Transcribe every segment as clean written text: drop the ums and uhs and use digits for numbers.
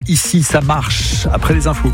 Ici, ça marche. Après les infos.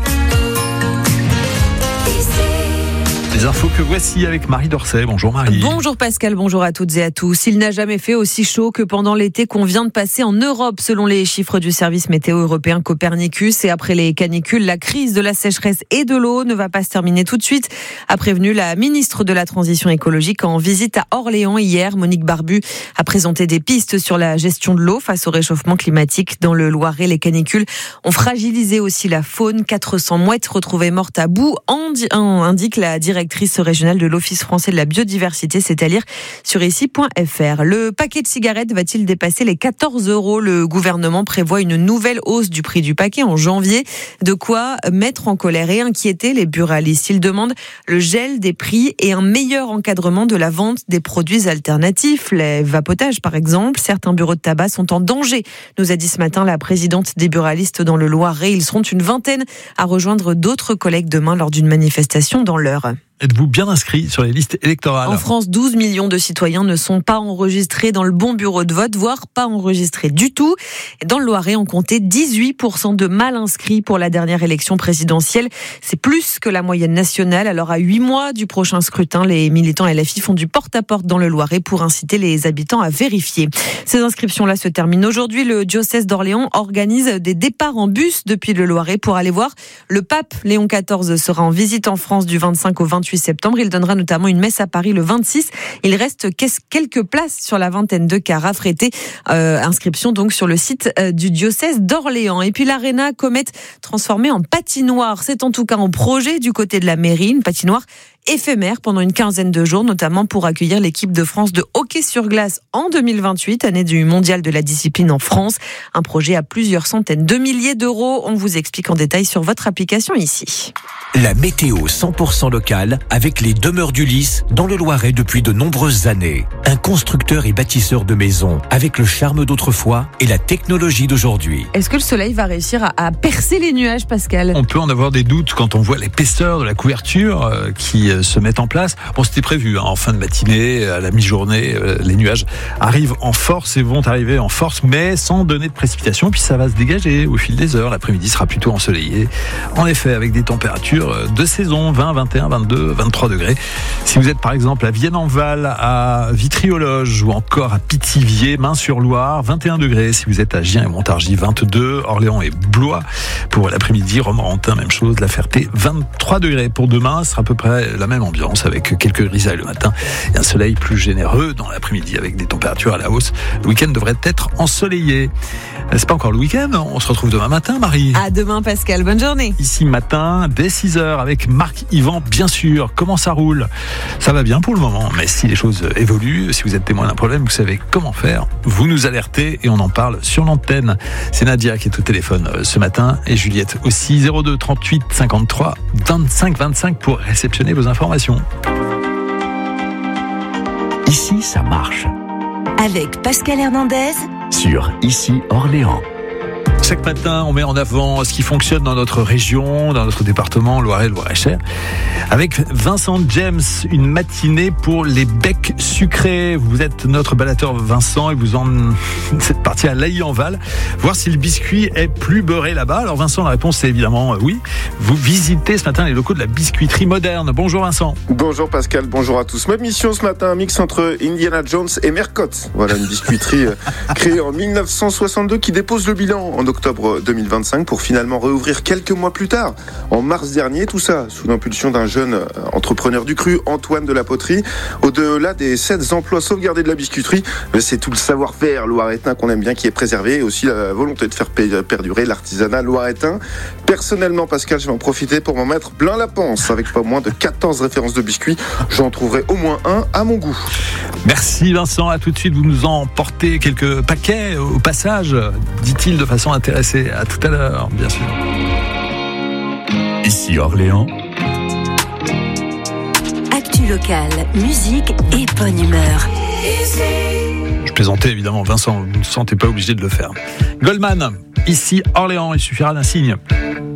Les infos que voici avec Marie Dorcet. Bonjour Marie. Bonjour Pascal, bonjour à toutes et à tous. Il n'a jamais fait aussi chaud que pendant l'été qu'on vient de passer en Europe, selon les chiffres du service météo européen Copernicus. Et après les canicules, la crise de la sécheresse et de l'eau ne va pas se terminer tout de suite, a prévenu la ministre de la Transition écologique en visite à Orléans hier. Monique Barbu a présenté des pistes sur la gestion de l'eau face au réchauffement climatique. Dans le Loiret, les canicules ont fragilisé aussi la faune. 400 mouettes retrouvées mortes à bout, indique la directrice régionale de l'Office français de la biodiversité, c'est à lire sur ici.fr. Le paquet de cigarettes va-t-il dépasser les 14 €? Le gouvernement prévoit une nouvelle hausse du prix du paquet en janvier. De quoi mettre en colère et inquiéter les buralistes. Ils demandent le gel des prix et un meilleur encadrement de la vente des produits alternatifs. Les vapotages, par exemple. Certains bureaux de tabac sont en danger, nous a dit ce matin la présidente des buralistes dans le Loiret. Ils seront une vingtaine à rejoindre d'autres collègues demain lors d'une manifestation dans l'Eure. Êtes-vous bien inscrit sur les listes électorales? En France, 12 millions de citoyens ne sont pas enregistrés dans le bon bureau de vote, voire pas enregistrés du tout. Dans le Loiret, on comptait 18% de mal inscrits pour la dernière élection présidentielle. C'est plus que la moyenne nationale. Alors à 8 mois du prochain scrutin, les militants LFI font du porte-à-porte dans le Loiret pour inciter les habitants à vérifier. Ces inscriptions-là se terminent aujourd'hui. Le diocèse d'Orléans organise des départs en bus depuis le Loiret pour aller voir le pape. Léon XIV sera en visite en France du 25 au 28 septembre. Il donnera notamment une messe à Paris le 26. Il reste quelques places sur la vingtaine de cars affrétés. Inscription donc sur le site du diocèse d'Orléans. Et puis l'Arena Comet transformée en patinoire. C'est en tout cas en projet du côté de la mairie. Une patinoire éphémère pendant une quinzaine de jours, notamment pour accueillir l'équipe de France de hockey sur glace en 2028, année du mondial de la discipline en France. Un projet à plusieurs centaines de milliers d'euros. On vous explique en détail sur votre application ici. La météo 100% locale avec les Demeures du Lys dans le Loiret depuis de nombreuses années. Un constructeur et bâtisseur de maisons avec le charme d'autrefois et la technologie d'aujourd'hui. Est-ce que le soleil va réussir à percer les nuages, Pascal? On peut en avoir des doutes quand on voit l'épaisseur de la couverture qui se met en place. Bon, c'était prévu, en fin de matinée, à la mi-journée, les nuages arrivent en force et vont arriver en force, mais sans donner de précipitation. Puis ça va se dégager au fil des heures. L'après-midi sera plutôt ensoleillé. En effet, avec des températures de saison, 20, 21, 22, 23 degrés. Si vous êtes par exemple à Vienne-en-Val, à Vitry-aux-Loges ou encore à Pithiviers, Main-sur-Loire, 21 degrés. Si vous êtes à Gien et Montargis, 22, Orléans et Blois. Pour l'après-midi, Romorantin, même chose, La Ferté, 23 degrés. Pour demain, ce sera à peu près la même ambiance avec quelques grisailles le matin et un soleil plus généreux dans l'après-midi avec des températures à la hausse. Le week-end devrait être ensoleillé. C'est pas encore le week-end, on se retrouve demain matin, Marie. À demain, Pascal, bonne journée. Ici matin, dès 6h avec Marc Yvan, bien sûr. Comment ça roule? Ça va bien pour le moment, mais si les choses évoluent, si vous êtes témoin d'un problème, vous savez comment faire. Vous nous alertez et on en parle sur l'antenne. C'est Nadia qui est au téléphone ce matin et Juliette aussi. 02 38 53 25 25 pour réceptionner vos informations. Ici, ça marche. Avec Pascal Hernandez Sur Ici Orléans. Chaque matin, on met en avant ce qui fonctionne dans notre région, dans notre département, Loiret, Loir-et-Cher. Avec Vincent James, une matinée pour les becs sucrés. Vous êtes notre ballateur Vincent et vous êtes parti à Lailly-en-Val, voir si le biscuit est plus beurré là-bas. Alors Vincent, la réponse c'est évidemment oui. Vous visitez ce matin les locaux de la biscuiterie moderne. Bonjour Vincent. Bonjour Pascal, bonjour à tous. Ma mission ce matin, un mix entre Indiana Jones et Mercotte. Voilà une biscuiterie créée en 1962 qui dépose le bilan en octobre 2025 pour finalement réouvrir quelques mois plus tard, en mars dernier. Tout ça sous l'impulsion d'un jeune entrepreneur du cru, Antoine de la Poterie. Au-delà des 7 emplois sauvegardés de la biscuiterie, c'est tout le savoir-faire loiretain qu'on aime bien qui est préservé et aussi la volonté de faire perdurer l'artisanat loiretain. Personnellement, Pascal, je vais en profiter pour m'en mettre plein la panse. Avec pas moins de 14 références de biscuits, j'en trouverai au moins un à mon goût. Merci Vincent, à tout de suite. Vous nous en portez quelques paquets au passage, dit-il de façon intéressée. À tout à l'heure, bien sûr. Ici Orléans. Actu locale, musique et bonne humeur. Je plaisantais évidemment, Vincent, vous ne sentez pas obligé de le faire. Goldman, ici Orléans, il suffira d'un signe.